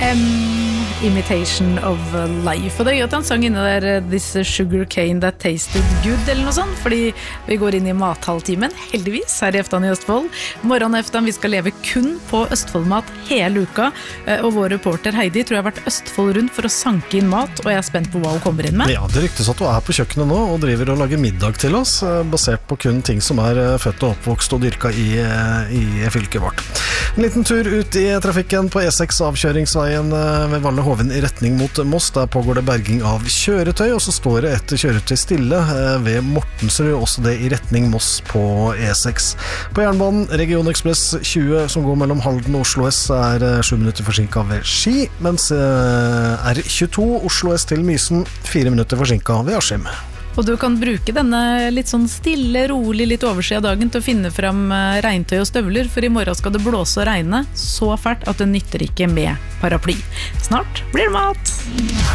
Imitation of Life. Og det at han sang inne der This sugar cane that tasted good, eller noe sånt, fordi vi går inn i mathalvtimen, heldigvis, her i Eftan i Østfold. Morgen Eftan, vi skal leve kun på Østfoldmat hele uka, og vår reporter Heidi tror jeg har vært Østfold rundt for å sanke inn mat, og jeg er spent på hva hun kommer inn med. Ja, det ryktes at du er på kjøkkenet nå og driver og lager middag til oss, basert på kun ting som er født og oppvokst og dyrka i fylket vårt. En liten tur ut i trafikken på E6 avkjøringsveien ved Valle Hoven i retning mot Moss. Der pågår det berging av kjøretøy, og så står det et kjøretøy stille ved Mortensrud, også det i retning Moss på E6. På jernbanen, Regionekspress 20 som går mellom Halden og Oslo S er 7 minutter forsinket ved Ski, mens R22 Oslo S til Mysen 4 minutter forsinket ved Askim. Og du kan bruke denne litt sånn stille, rolig, litt overside av dagen til å finne frem regntøy og støvler, for i morgen skal det blåse og regne så fælt at det nytter ikke med paraply. Snart blir det mat!